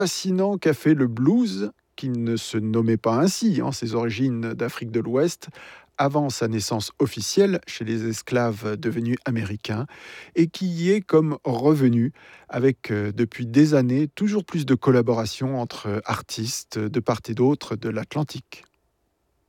Fascinant qu'a fait le blues, qui ne se nommait pas ainsi, ses origines d'Afrique de l'Ouest, avant sa naissance officielle chez les esclaves devenus américains, et qui y est comme revenu avec, depuis des années, toujours plus de collaborations entre artistes de part et d'autre de l'Atlantique.